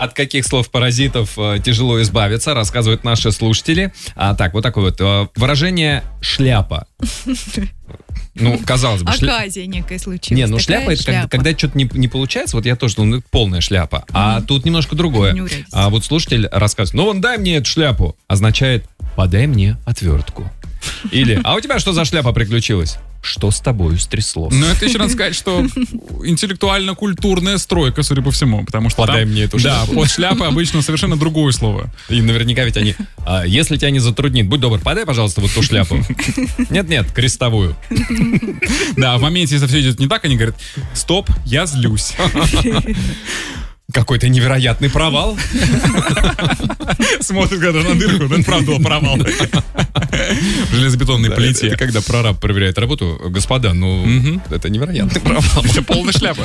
От каких слов-паразитов тяжело избавиться, рассказывают наши слушатели. Так, вот такое вот выражение «шляпа». Ну, казалось бы. Оказия некая случилась. Не, ну шляпа это когда что-то не получается, вот я тоже думаю, полная шляпа. А тут немножко другое. А вот слушатель рассказывает, ну, дай мне эту шляпу. Означает, подай мне отвертку. Или, а у тебя что за шляпа приключилась? Что с тобою стряслось? Ну, это еще надо сказать, что интеллектуально-культурная стройка, судя по всему, потому что подай мне эту шляпу. Да, под шляпой обычно совершенно другое слово. И наверняка ведь они, если тебя не затруднит, будь добр, подай, пожалуйста, вот ту шляпу. Нет, крестовую. Да, в моменте, если все идет не так, они говорят, стоп, я злюсь. Какой-то невероятный провал. Смотрит когда на дырку, это правда был провал. В железобетонной плите. Это когда прораб проверяет работу. Господа, ну, это невероятный провал. Это полная шляпа.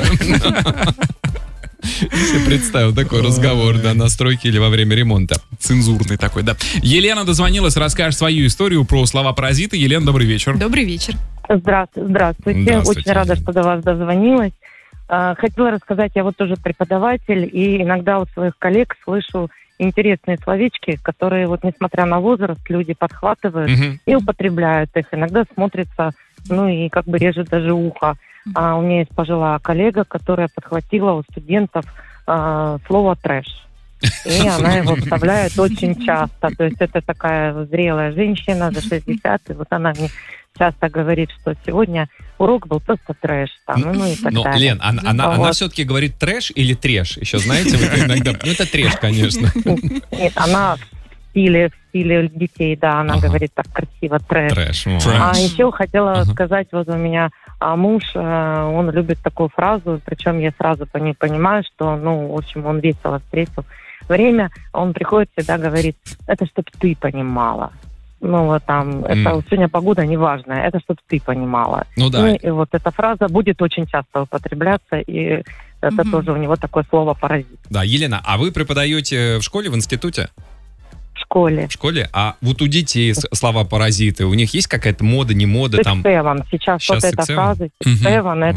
Я представил такой разговор, да, на стройке или во время ремонта. Цензурный такой, да. Елена дозвонилась, расскажет свою историю про слова-паразиты. Елена, добрый вечер. Добрый вечер. Здравствуйте. Очень рада, что до вас дозвонилась. Хотела рассказать, я вот тоже преподаватель, и иногда у своих коллег слышу интересные словечки, которые вот несмотря на возраст, люди подхватывают и употребляют их. Иногда смотрятся, ну и как бы режет даже ухо. А у меня есть пожилая коллега, которая подхватила у студентов слово «трэш». И она его вставляет очень часто. То есть это такая зрелая женщина за 60, и вот она мне часто говорит, что сегодня урок был просто трэш. Там, ну и так далее. Лен, она все-таки говорит трэш или треш? Еще знаете, вот иногда... Ну это треш, конечно. Нет, она в стиле детей, да, она говорит так красиво трэш. А еще хотела сказать, вот у меня муж, он любит такую фразу, причем я сразу по ней понимаю, что, ну, в общем, он весело встретил время, он приходит всегда говорит, это чтоб ты понимала. Ну, вот там, это сегодня погода неважная, это чтобы ты понимала. Ну, да. И вот эта фраза будет очень часто употребляться, и это тоже у него такое слово «паразит». Да, Елена, а вы преподаете в школе, в институте? В школе. В школе? А вот у детей слова «паразиты», у них есть какая-то мода, не мода? Сейчас вот эта фраза,